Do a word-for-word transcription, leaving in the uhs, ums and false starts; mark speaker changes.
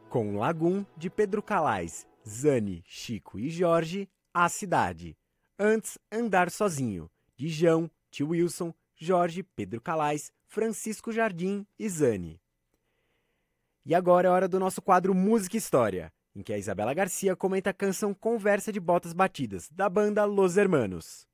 Speaker 1: Com Lagum, de Pedro Calais, Zane, Chico e Jorge, A Cidade. Antes, Andar Sozinho, de João, Tio Wilson, Jorge, Pedro Calais, Francisco Jardim e Zane. E agora é hora do nosso quadro Música e História, em que a Isabela Garcia comenta a canção Conversa de Botas Batidas, da banda Los Hermanos.